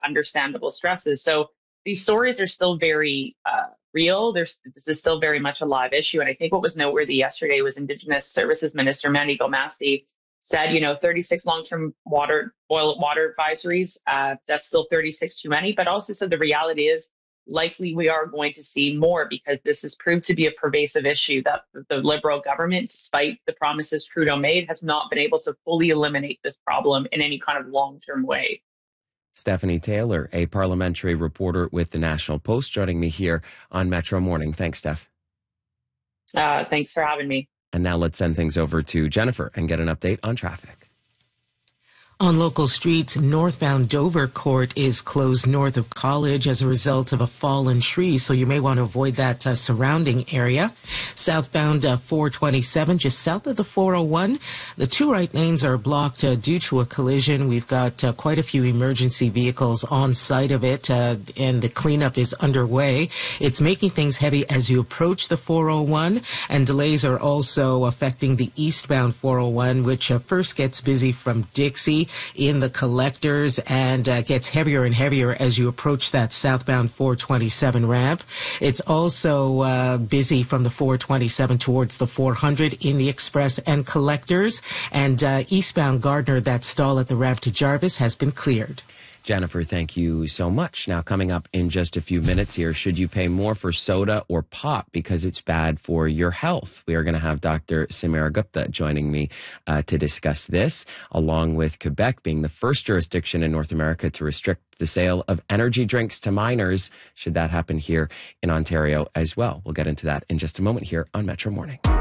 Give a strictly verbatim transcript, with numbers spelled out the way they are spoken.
understandable stresses. So these stories are still very uh, real. There's, this is still very much a live issue. And I think what was noteworthy yesterday was Indigenous Services Minister Mandy Gomasti said, you know, thirty-six long-term water boil water advisories. Uh, that's still thirty-six too many, but also said the reality is likely we are going to see more because this has proved to be a pervasive issue that the Liberal government, despite the promises Trudeau made, has not been able to fully eliminate this problem in any kind of long-term way. Stephanie Taylor, a parliamentary reporter with the National Post, joining me here on Metro Morning. Thanks, Steph. Uh, thanks for having me. And now let's send things over to Jennifer and get an update on traffic. On local streets, northbound Dover Court is closed north of College as a result of a fallen tree, so you may want to avoid that uh, surrounding area. Southbound uh, four twenty-seven, just south of the four oh one, the two right lanes are blocked uh, due to a collision. We've got uh, quite a few emergency vehicles on site of it, uh, and the cleanup is underway. It's making things heavy as you approach the four oh one, and delays are also affecting the eastbound four oh one, which uh, first gets busy from Dixie in the collectors and uh, gets heavier and heavier as you approach that southbound four twenty-seven ramp. It's also uh, busy from the four twenty-seven towards the four hundred in the express and collectors. And uh, eastbound Gardner, that stall at the ramp to Jarvis has been cleared. Jennifer, thank you so much. Now, coming up in just a few minutes here, should you pay more for soda or pop because it's bad for your health? We are going to have Doctor Samira Gupta joining me uh, to discuss this, along with Quebec being the first jurisdiction in North America to restrict the sale of energy drinks to minors. Should that happen here in Ontario as well? We'll get into that in just a moment here on Metro Morning.